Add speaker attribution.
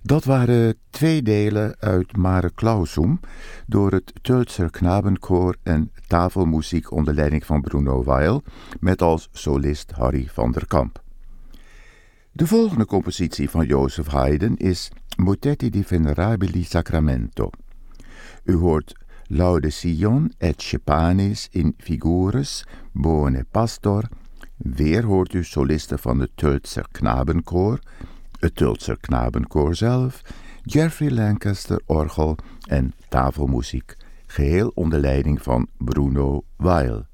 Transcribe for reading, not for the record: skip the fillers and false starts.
Speaker 1: Dat waren 2 delen uit Mare Clausum door het Tölzer Knabenkoor en tafelmuziek onder leiding van Bruno Weil met als solist Harry van der Kamp. De volgende compositie van Joseph Haydn is Motetti di Venerabili Sacramento. U hoort Laude Sion et Scepanis in figures bone pastor. Weer hoort u solisten van het Tölzer Knabenkoor, het Tölzer Knabenkoor zelf, Geoffrey Lancaster orgel en tafelmuziek, geheel onder leiding van Bruno Weil.